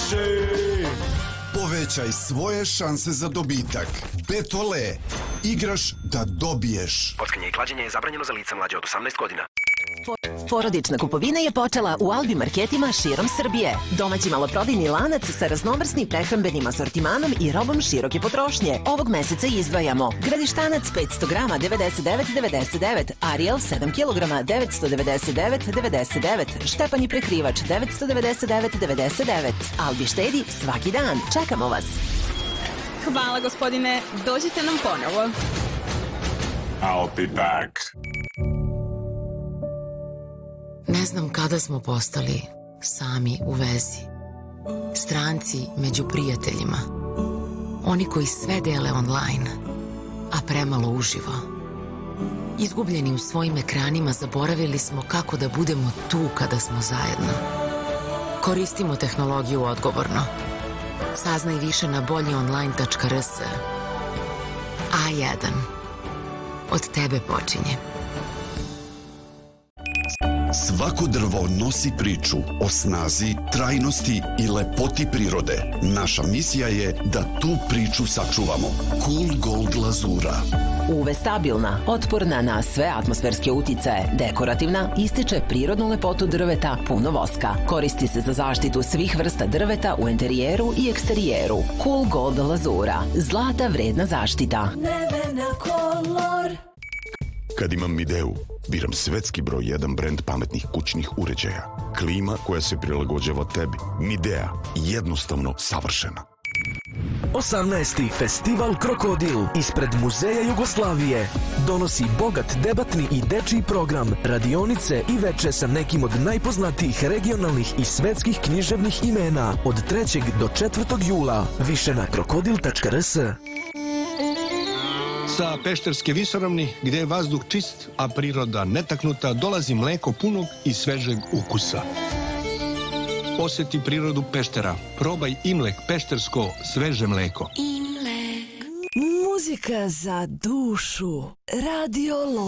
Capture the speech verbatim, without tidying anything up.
Važi! Povećaj svoje šanse za dobitak. Betole. Igraš da dobiješ. Kockanje i klađenje je zabranjeno za lica mlađe od osamnaest godina. Porodična kupovina je počela u Albi marketima širom Srbije. Domaći maloprodajni lanac sa raznovrsnim prehrambenim asortimanom i robom široke potrošnje. Ovog meseca izdvajamo Gradištanac petsto grama devedeset devet devedeset devet, Ariel sedam kilograma devetsto devedeset devet devedeset devet, Štepan i prekrivač devetsto devedeset devet devedeset devet. Albi štedi svaki dan. Čekamo vas. Hvala gospodine, dođite nam ponovo. I'll be back. Ne znam kada smo postali sami u vezi. Stranci među prijateljima. Oni koji sve dele online, a premalo uživo. Izgubljeni u svojim ekranima zaboravili smo kako da budemo tu kada smo zajedno. Koristimo tehnologiju odgovorno. Saznaj više na bolji online tačka r s. A jedan. Od tebe počinje. Svako drvo nosi priču o snazi, trajnosti i lepoti prirode. Naša misija je da tu priču sačuvamo. Cool Gold glazura. U ve stabilna, otporna na sve atmosferske uticaje, dekorativna, ističe prirodnu lepotu drveta puno voska. Koristi se za zaštitu svih vrsta drveta u interijeru i eksterijeru. Cool Gold glazura. Zlata vredna zaštita. Nevena kolor. Kad imam Mideu, biram svetski broj jedan brend pametnih kućnih uređaja. Klima koja se prilagođava tebi. Midea. Jednostavno savršena. osamnaesti Festival Krokodil ispred Muzeja Jugoslavije donosi bogat debatni i dečiji program, radionice i veče sa nekim od najpoznatijih regionalnih i svetskih književnih imena od trećeg do četvrtog jula. Više na krokodil tačka r s. Sa Pešterske visoravni, gde je vazduh čist, a priroda netaknuta, dolazi mleko punog i svežeg ukusa. Osjeti prirodu Peštera. Probaj Imlek peštersko sveže mleko. Imlek. Muzika za dušu. Radio